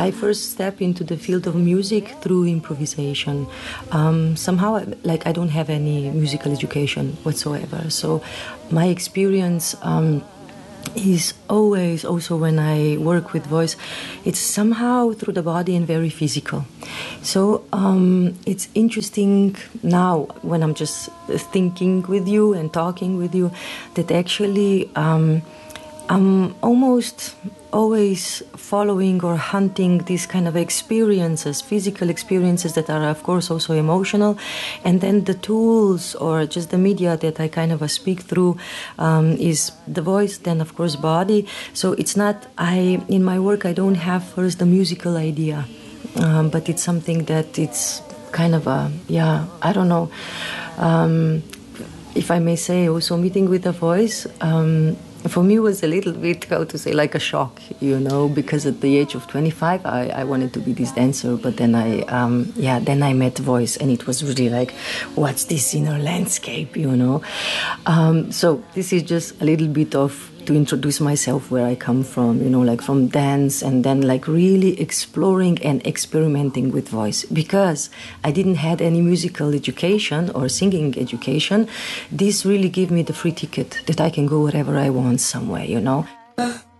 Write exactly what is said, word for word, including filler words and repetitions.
I first stepped into the field of music through improvisation. Um, somehow, like, I don't have any musical education whatsoever. So my experience um, is always, also when I work with voice, it's somehow through the body and very physical. So um, it's interesting now when I'm just thinking with you and talking with you that actually um, I'm almost always following or hunting these kind of experiences, physical experiences that are of course also emotional, and then the tools or just the media that I kind of speak through um, is the voice, then of course body. So it's not, I in my work I don't have first the musical idea, um, but it's something that it's kind of a, yeah, I don't know, um, if I may say, also meeting with the voice, um, for me, it was a little bit, how to say, like a shock, you know, because at the age of twenty-five, I, I wanted to be this dancer, but then I, um, yeah, then I met voice, and it was really like, what's this inner landscape, you know? Um, so this is just a little bit of to introduce myself, where I come from, you know, like from dance, and then like really exploring and experimenting with voice. Because I didn't had any musical education or singing education, this really gave me the free ticket that I can go wherever I want somewhere, you know.